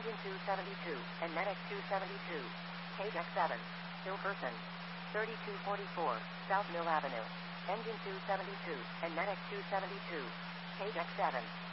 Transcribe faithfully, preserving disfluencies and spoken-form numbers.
Engine two seventy-two, and NetX two seventy-two. Page X seven. Hillperson. thirty-two forty-four, South Mill Avenue. Engine two seventy-two, and NetX two seventy-two. Page X seven.